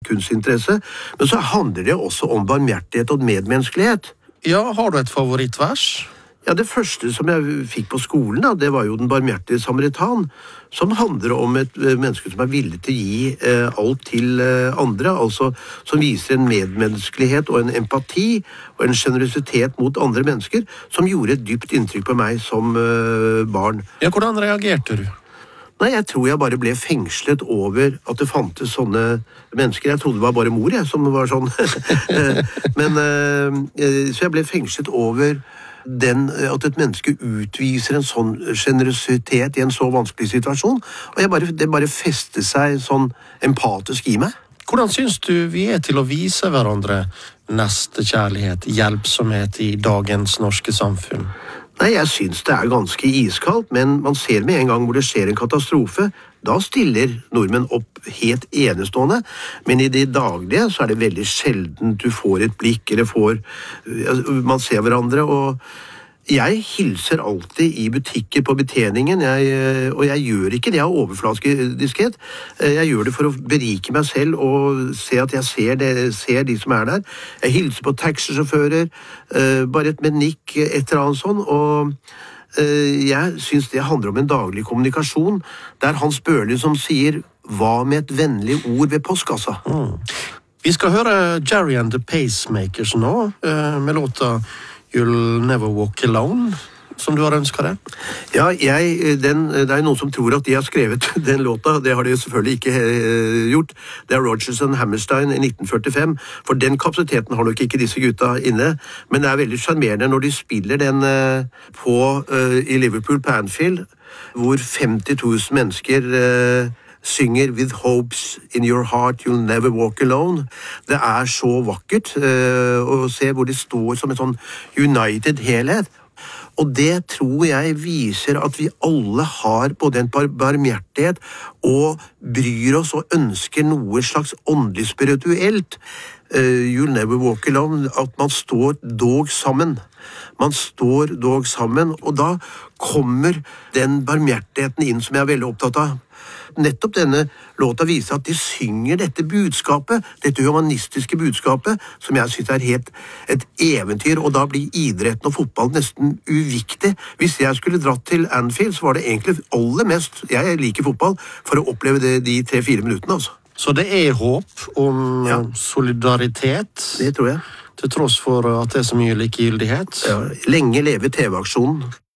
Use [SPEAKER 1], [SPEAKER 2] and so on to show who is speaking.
[SPEAKER 1] kunstinteresse, men så handler det også om barmhjertighet og medmenneskelighet.
[SPEAKER 2] Ja, har du et favorittvers?
[SPEAKER 1] Ja, det første som jeg fikk på skolen, da, det var jo Den barmhjertige samaritan, som handler om et menneske som er villig til å gi alt til andre, altså som viser en medmenneskelighet og en empati og en generøsitet mot andre mennesker, som gjorde et dypt inntrykk på meg som barn.
[SPEAKER 2] Ja, hvordan reagerte du?
[SPEAKER 1] Nei, jeg tror jeg bare ble fengslet over at det fantes sånne mennesker. Jeg trodde det var bare mor, jeg, som var sånn. Så jeg ble fengslet over at et menneske utviser en sånn generøsitet i en så vanskelig situasjon, og det bare festet seg sånn empatisk i meg.
[SPEAKER 2] Hvordan synes du vi til å vise hverandre nestekjærlighet, hjelpsomhet i dagens norske samfunn?
[SPEAKER 1] Nei, jeg synes det er ganske iskaldt, men man ser med en gang hvor det skjer en katastrofe. Da stiller nordmenn opp helt enestående, men i det daglige så er det veldig sjelden du får et blikk, eller man ser hverandre, og jeg hilser alltid i butikker på betjeningen, og jeg gjør ikke det av overflaskediskhet. Jeg gjør det for å berike meg selv og se at jeg ser de som er der. Jeg hilser på taxisjåfører, bare med nikk, et eller annet sånn, og jeg synes det handler om en daglig kommunikasjon. Det er Hans Børli som sier, hva med et vennlig ord ved postkassa?
[SPEAKER 2] Vi skal høre Jerry and the Pacemakers nå, med låta You'll Never Walk Alone, som du har ønsket det? Ja, det er noen som tror at de har skrevet den låta, det har de selvfølgelig ikke gjort. Det er Rodgers and Hammerstein i 1945, for den kapasiteten har nok ikke disse gutta inne, men det er veldig charmerende når de spiller den i Liverpool på Anfield, hvor 50 000 mennesker synger With hopes in your heart you'll never walk alone. Det er så vakkert å se hvor de står som en sånn united helhet. Og det tror jeg viser at vi alle har både en barmhjertighet og bryr oss og ønsker noe slags åndelig spirituelt. You'll never walk alone, at man står dog sammen. Man står dog sammen, og da kommer den barmhjertigheten inn som jeg er veldig opptatt av. Nettopp denne låta viser at de synger dette budskapet, dette humanistiske budskapet, som jeg synes er helt et eventyr, og da blir idretten og fotball nesten uviktig. Hvis jeg skulle dratt til Anfield, så var det egentlig aller mest, jeg liker fotball, for å oppleve de 3-4 minuttene, altså. Så det er håp om solidaritet?
[SPEAKER 1] Det tror jeg.
[SPEAKER 2] Til tross for at det er så mye likegyldighet?
[SPEAKER 1] Ja, lenge leve TV-aksjonen.